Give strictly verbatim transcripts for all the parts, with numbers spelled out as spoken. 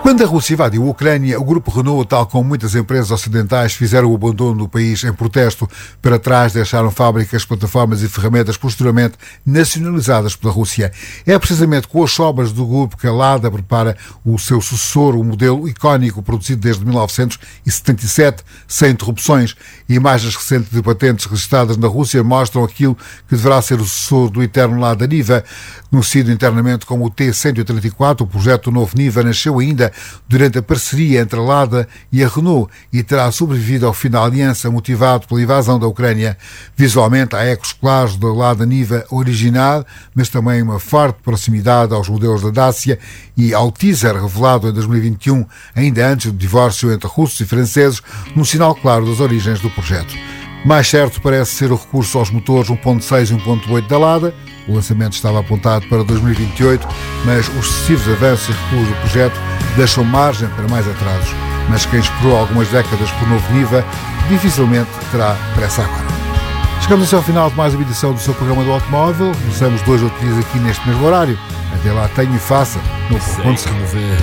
Quando a Rússia invadiu a Ucrânia, o grupo Renault, tal como muitas empresas ocidentais, fizeram o abandono do país em protesto. Para trás deixaram fábricas, plataformas e ferramentas posteriormente nacionalizadas pela Rússia. É precisamente com as sobras do grupo que a Lada prepara o seu sucessor, o modelo icónico produzido desde mil novecentos e setenta e sete, sem interrupções. Imagens recentes de patentes registradas na Rússia mostram aquilo que deverá ser o sucessor do eterno Lada Niva. Conhecido internamente como o T cento e trinta e quatro, o projeto novo Niva nasceu ainda durante a parceria entre a Lada e a Renault e terá sobrevivido ao fim da aliança motivado pela invasão da Ucrânia. Visualmente há ecos claros da Lada Niva original, mas também uma forte proximidade aos modelos da Dacia e ao teaser revelado em dois mil e vinte e um, ainda antes do divórcio entre russos e franceses, num sinal claro das origens do projeto. Mais certo parece ser o recurso aos motores um ponto seis e um ponto oito da Lada. O lançamento estava apontado para dois mil e vinte e oito, mas os sucessivos avanços e recuos do projeto deixam margem para mais atrasos. Mas quem esperou algumas décadas por novo Niva dificilmente terá pressa agora. Chegamos assim ao final de mais uma edição do seu programa do automóvel. Começamos dois ou três aqui neste mesmo horário. Até lá, tenha e faça. No ponto Sei que me vês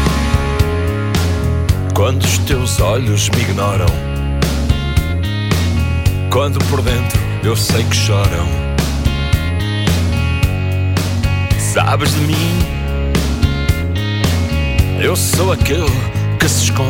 quando os teus olhos me ignoram, quando por dentro eu sei que choram. Sabes de mim, eu sou aquele que se esconde.